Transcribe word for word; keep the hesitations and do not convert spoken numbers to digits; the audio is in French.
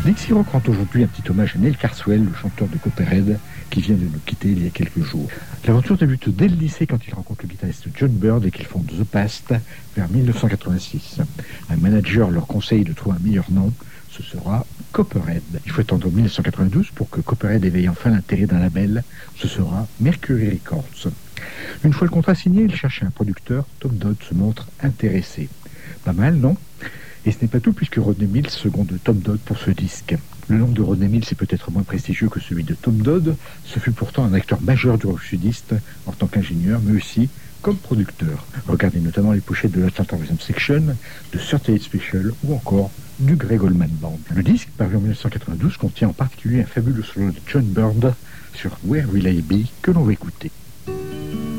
Dixie Rock rend aujourd'hui un petit hommage à Neil Carswell, le chanteur de Copperhead, qui vient de nous quitter il y a quelques jours. L'aventure débute dès le lycée quand il rencontre le guitariste John Bird et qu'ils fondent The Past vers mille neuf cent quatre-vingt-six. Un manager leur conseille de trouver un meilleur nom, ce sera Copperhead. Il faut attendre mille neuf cent quatre-vingt-douze pour que Copperhead éveille enfin l'intérêt d'un label, ce sera Mercury Records. Une fois le contrat signé, il cherche un producteur, Tom Dodd se montre intéressé. Pas mal, non ? Et ce n'est pas tout puisque Rodney Mills seconde Tom Dodd pour ce disque. Le nom de Rodney Mills est peut-être moins prestigieux que celui de Tom Dodd, ce fut pourtant un acteur majeur du rock sudiste en tant qu'ingénieur, mais aussi comme producteur. Regardez notamment les pochettes de l'Atlanta Rhythm Section, de thirty eight Special ou encore du Greg Allman Band. Le disque, paru en mille neuf cent quatre-vingt-douze, contient en particulier un fabuleux solo de John Bird sur Where Will I Be que l'on va écouter.